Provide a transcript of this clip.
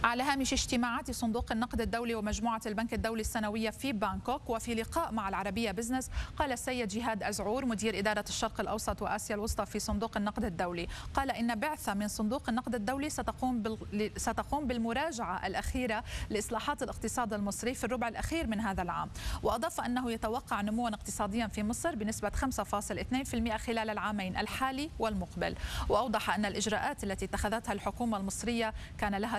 على هامش اجتماعات صندوق النقد الدولي ومجموعة البنك الدولي السنوية في بانكوك وفي لقاء مع العربية بزنس، قال السيد جهاد أزعور مدير إدارة الشرق الأوسط وآسيا الوسطى في صندوق النقد الدولي، قال إن بعثة من صندوق النقد الدولي ستقوم بالمراجعة الأخيرة لإصلاحات الاقتصاد المصري في الربع الأخير من هذا العام. وأضاف أنه يتوقع نموا اقتصاديا في مصر بنسبة 5.2% خلال العامين الحالي والمقبل. وأوضح أن الإجراءات التي اتخذتها الحكومة المصرية كان لها